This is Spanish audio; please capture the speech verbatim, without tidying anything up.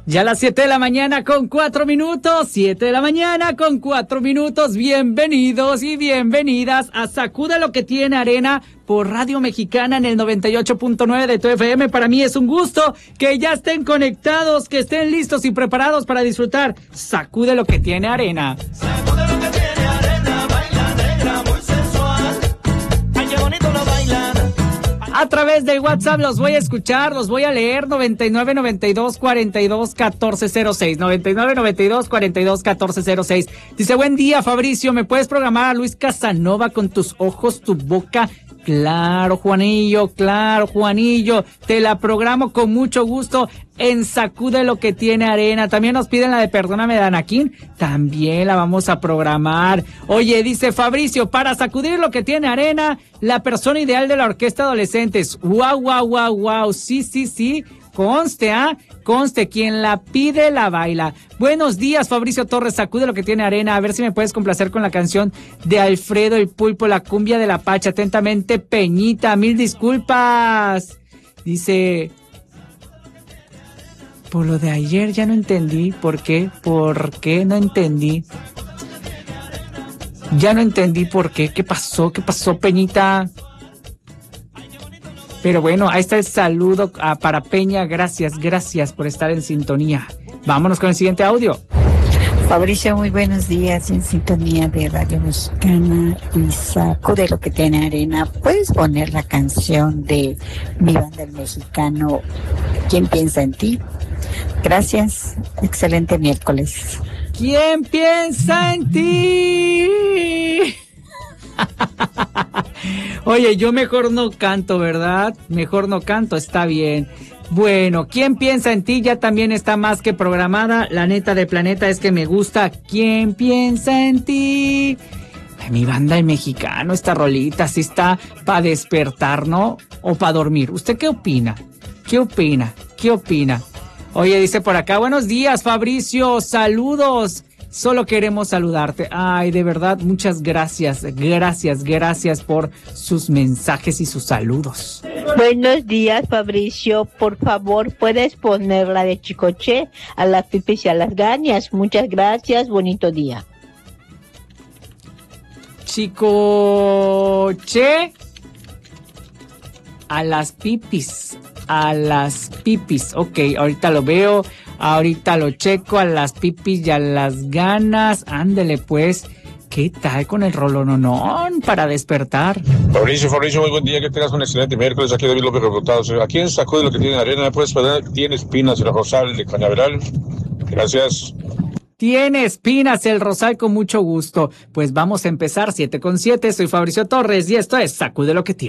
Ya las siete de la mañana con cuatro minutos, siete de la mañana con cuatro minutos, bienvenidos y bienvenidas a Sacude lo que tiene arena por Radio Mexicana en el noventa y ocho punto nueve de tu F M. Para mí es un gusto que ya estén conectados, que estén listos y preparados para disfrutar Sacude lo que tiene arena. Sacude lo que tiene arena, baila negra, muy sensual. Ay, qué bonito lo bailan. A través del WhatsApp los voy a escuchar, los voy a leer, noventa y nueve, noventa y dos, cuarenta y dos, catorce cero seis, noventa y nueve, noventa y dos, cuarenta y dos, catorce cero seis. Dice, buen día, Fabricio, ¿me puedes programar a Luis Casanova con tus ojos, tu boca? Claro, Juanillo, claro, Juanillo, te la programo con mucho gusto en Sacude lo que tiene arena. También nos piden la de Perdóname de Anaquín, también la vamos a programar. Oye, dice Fabricio, para sacudir lo que tiene arena, la persona ideal de la orquesta adolescentes. Guau, guau, guau, guau, sí, sí, sí. Conste, ¿ah? ¿eh? Conste, quien la pide, la baila. Buenos días, Fabricio Torres, sacude lo que tiene arena. A ver si me puedes complacer con la canción de Alfredo el Pulpo, la cumbia de la Pacha. Atentamente, Peñita, mil disculpas. Dice, por lo de ayer ya no entendí. ¿Por qué? ¿Por qué no entendí? Ya no entendí por qué. ¿Qué pasó? ¿Qué pasó, Peñita? Pero bueno, ahí está el saludo a, para Peña. Gracias, gracias por estar en sintonía. Vámonos con el siguiente audio. Fabricio, muy buenos días, en sintonía de Radio Mexicana y Sacude lo que tiene arena. ¿Puedes poner la canción de Mi Banda el Mexicano, ¿Quién piensa en ti? Gracias, excelente miércoles. ¿Quién piensa en ti? Oye, yo mejor no canto, ¿verdad? Mejor no canto, está bien. Bueno, ¿quién piensa en ti? Ya también está más que programada. La neta de Planeta es que me gusta. ¿Quién piensa en ti? Ay, Mi Banda el Mexicano, esta rolita, sí está para despertar, ¿no? O para dormir. ¿Usted qué opina? ¿Qué opina? ¿Qué opina? Oye, dice por acá, buenos días, Fabricio, saludos. Solo queremos saludarte. Ay, de verdad, muchas gracias, gracias, gracias por sus mensajes y sus saludos. Buenos días, Fabricio. Por favor, ¿puedes poner la de Chicoche a las pipis y a las gañas? Muchas gracias, bonito día. Chicoche a las pipis, a las pipis. Ok, ahorita lo veo. Ahorita lo checo, a las pipis y a las ganas. Ándele pues, ¿qué tal con el rolononón para despertar? Fabricio, Fabricio, muy buen día, que tengas un excelente miércoles. Aquí David López Reportados. Aquí en Sacude lo que tiene arena, ¿puedes poner? Tiene espinas el rosal de Cañaveral. Gracias. Tiene espinas el rosal, con mucho gusto. Pues vamos a empezar, siete con siete. Soy Fabricio Torres y esto es Sacude lo que tiene.